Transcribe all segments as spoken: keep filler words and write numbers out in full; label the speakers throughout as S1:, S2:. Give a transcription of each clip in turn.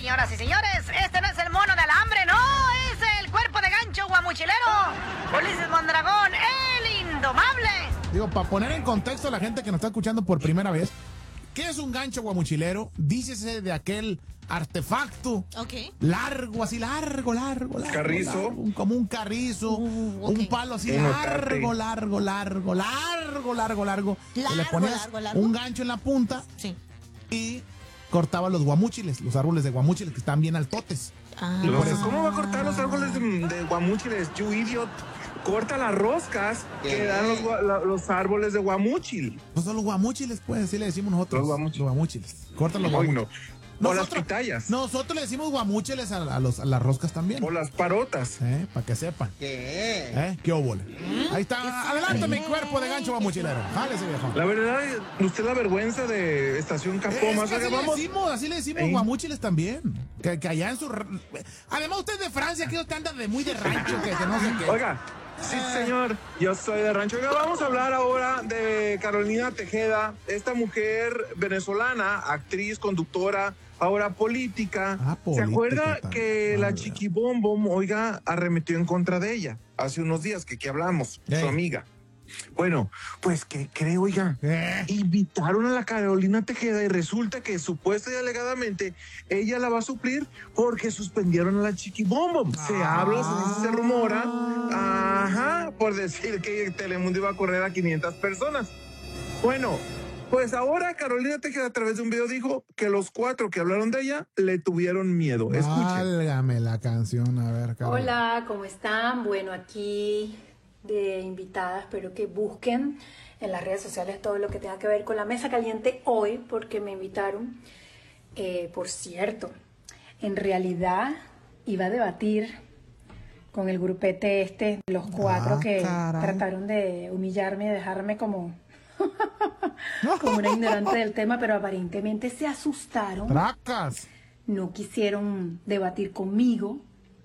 S1: señoras y señores. Este no es el mono del hambre, no. Es el cuerpo de gancho guamuchilero. Ulises Mondragón, el indomable.
S2: Digo, para poner en contexto a la gente que nos está escuchando por primera vez, ¿qué es un gancho guamuchilero? Dícese de aquel artefacto
S3: okay.
S2: largo, así largo, largo, largo.
S4: Carrizo.
S2: Largo, como un carrizo,
S3: uh, okay.
S2: un palo así
S4: un
S2: largo, largo, largo, largo, largo, largo, largo.
S3: Largo,
S2: le ponías
S3: largo, largo.
S2: un gancho en la punta
S3: sí.
S2: y cortaba los guamúchiles, los árboles de guamúchiles que están bien altotes.
S3: Ah.
S4: Los, ¿Cómo va a cortar los árboles de, de guamúchiles? You idiot. Corta las roscas que dan los, la, los árboles de guamúchil.
S2: No son los guamúchiles, pues, así le decimos nosotros.
S4: Los guamúchiles.
S2: Los guamúchiles. Cortan los
S4: Hoy
S2: guamúchiles.
S4: no. O las pitayas.
S2: Nosotros le decimos guamúchiles a, a, los, a las roscas también.
S4: O las parotas.
S2: Eh, para que sepan.
S4: ¿Qué?
S2: ¿Eh? ¿Qué óvole? Ahí está. Adelante mi cuerpo de gancho guamuchilero. Jálese, viejo.
S4: La verdad, usted la vergüenza de Estación Capoma.
S2: Es que así,
S4: vamos...
S2: le decimos, así le decimos ¿Eh? guamúchiles también. Que, que allá en su... Además, usted es de Francia, que usted anda de muy de rancho, que, que no sé qué.
S4: Oiga. Sí, señor, yo soy de rancho. Oiga, vamos a hablar ahora de Carolina Tejeda, esta mujer venezolana, actriz, conductora, ahora política.
S2: Ah, política
S4: ¿Se acuerda
S2: también.
S4: que
S2: Ah,
S4: la
S2: verdad.
S4: Chiquibombom, oiga, arremetió en contra de ella hace unos días, que aquí hablamos,
S2: Ey.
S4: su amiga? Bueno, pues, ¿qué cree, oiga?
S2: ¿Eh?
S4: Invitaron a la Carolina Tejeda y resulta que supuesta y alegadamente ella la va a suplir porque suspendieron a la Chiquibombom. Se
S2: Ah.
S4: habla, se, se rumora, ajá, por decir que Telemundo iba a correr a quinientas personas. Bueno, pues ahora Carolina Tejeda a través de un video dijo que los cuatro que hablaron de ella le tuvieron miedo. Escuchen.
S2: Válgame la canción, a ver, Carol.
S5: Hola, ¿cómo están? Bueno, aquí de invitada, espero que busquen en las redes sociales todo lo que tenga que ver con la mesa caliente hoy, porque me invitaron. Eh, por cierto, en realidad iba a debatir con el grupete este, los cuatro
S2: Ah,
S5: que
S2: caray.
S5: trataron de humillarme y dejarme como, como una ignorante del tema, pero aparentemente se asustaron.
S2: Tracas.
S5: No quisieron debatir conmigo.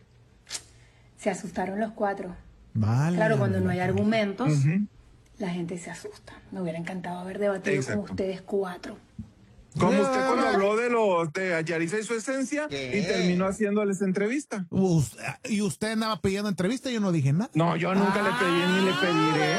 S5: Se asustaron los cuatro.
S2: Vale.
S5: Claro, cuando no hay argumentos,
S4: Ujú.
S5: la gente se asusta. Me hubiera encantado haber debatido
S4: Exacto.
S5: con ustedes cuatro.
S4: Como usted cuando habló de los de Yarisa y su esencia y terminó haciéndoles entrevista.
S2: Us- y usted andaba pidiendo entrevista y yo no dije nada.
S4: No, yo nunca le pedí ni le pediré.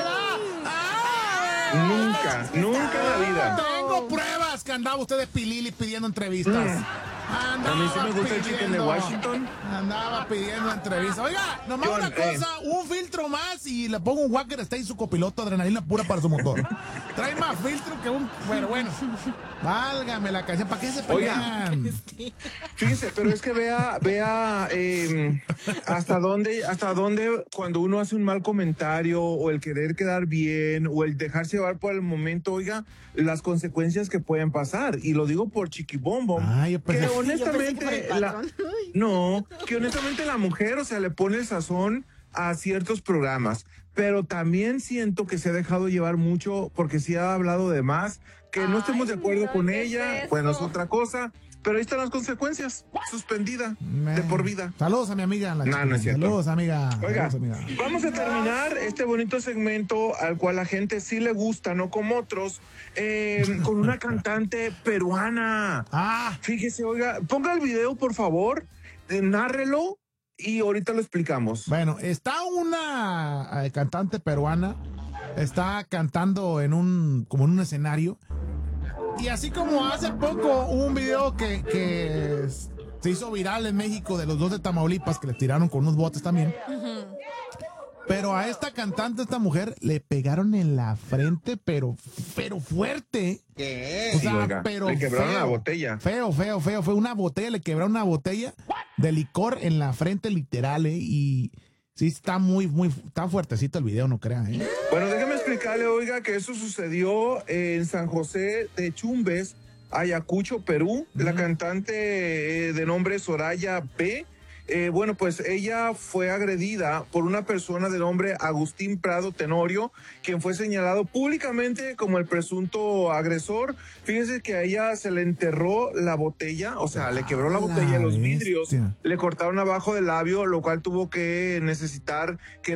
S2: Ah,
S4: Nunca, nunca en la vida.
S2: Tengo pruebas que andaba usted de pilili pidiendo entrevistas.
S4: A mí sí me gusta el chicken de Washington.
S2: Andaba pidiendo entrevistas. Oiga, nomás
S4: John,
S2: una
S4: eh.
S2: cosa, un filtro más y le pongo un Walker está en su copiloto, adrenalina pura para su motor. Trae más filtro que un... Pero bueno, válgame la canción, ¿para qué se
S4: Oiga.
S2: pelean?
S4: Fíjese, pero es que vea, vea eh, hasta dónde, hasta dónde cuando uno hace un mal comentario o el querer quedar bien o el dejarse llevar por el momento, oiga, las consecuencias que pueden pasar. Y lo digo por Chiquibombom.
S2: Ay, yo pensé-
S4: que
S3: Yo pensé que por el
S4: honestamente, la,
S3: patrón. Ay.
S4: no, que honestamente la mujer, o sea, le pone el sazón a ciertos programas, pero también siento que se ha dejado llevar mucho porque sí ha hablado de más, que no estemos de acuerdo con ella, bueno, es otra cosa, pero ahí están las consecuencias, suspendida de por vida.
S2: Saludos a mi amiga. La
S4: No,
S2: chica.
S4: no es cierto.
S2: Saludos, amiga.
S4: Oiga,
S2: Saludos, amiga.
S4: vamos a terminar este bonito segmento al cual la gente sí le gusta, no como otros, eh, con una cantante peruana.
S2: Ah,
S4: Fíjese, oiga, ponga el video, por favor, eh, nárrelo y ahorita lo explicamos.
S2: bueno, está una eh, cantante peruana, está cantando en un, como en un escenario, y así como hace poco hubo un video que, que se hizo viral en México de los dos de Tamaulipas que le tiraron con unos botes también. Pero a esta cantante, esta mujer, le pegaron en la frente, pero, pero fuerte.
S4: ¿Qué?
S2: O sea,
S4: Sí, oiga,
S2: pero
S4: le quebraron
S2: feo,
S4: la botella.
S2: Feo, feo, feo. Fue una botella, le quebraron una botella de licor en la frente, literal, ¿eh? Y sí, está muy, muy, está fuertecito el video, no crean, ¿eh?
S4: Bueno, déjame explicarle, oiga, que eso sucedió en San José de Chumbes, Ayacucho, Perú. La cantante eh, de nombre Soraya B. Eh, bueno, pues ella fue agredida por una persona de nombre Agustín Prado Tenorio, quien fue señalado públicamente como el presunto agresor. Fíjese que a ella se le enterró la botella, o sea, le quebró la botella, los vidrios,
S2: bestia.
S4: le cortaron abajo del labio, lo cual tuvo que necesitar que